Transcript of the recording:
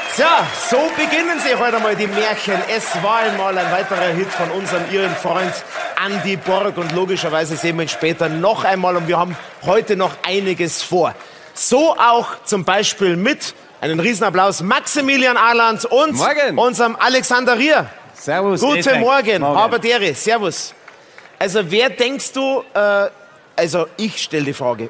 Tja, so beginnen sie heute mal die Märchen. Es war einmal ein weiterer Hit von unserem, ihren Freund Andy Borg. Und logischerweise sehen wir ihn später noch einmal. Und wir haben heute noch einiges vor. So auch zum Beispiel mit einen Riesenapplaus Maximilian Arland und Morgen. unserem Alexander Rier. Servus. Guten Morgen. Haberdere. Servus. Also wer denkst du, also ich stelle die Frage,